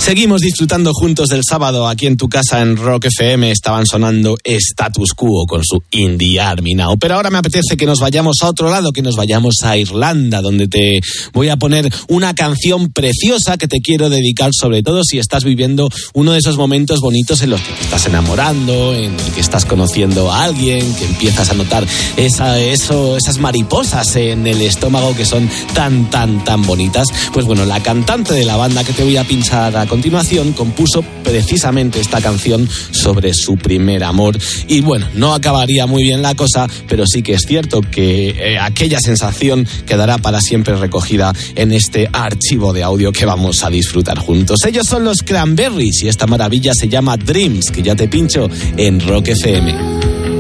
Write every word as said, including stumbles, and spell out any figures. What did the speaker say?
Seguimos disfrutando juntos del sábado aquí en tu casa en Rock F M. Estaban sonando Status Quo con su In the Army Now. Pero ahora me apetece que nos vayamos a otro lado, que nos vayamos a Irlanda, donde te voy a poner una canción preciosa que te quiero dedicar, sobre todo si estás viviendo uno de esos momentos bonitos en los que te estás enamorando, en el que estás conociendo a alguien, que empiezas a notar esa, eso, esas mariposas en el estómago que son tan, tan, tan bonitas. Pues bueno, la cantante de la banda que te voy a pinchar a continuación compuso precisamente esta canción sobre su primer amor. Y bueno, no acabaría muy bien la cosa, pero sí que es cierto que eh, aquella sensación quedará para siempre recogida en este archivo de audio que vamos a disfrutar juntos. Ellos son los Cranberries y esta maravilla se llama Dreams, que ya te pincho en Rock F M.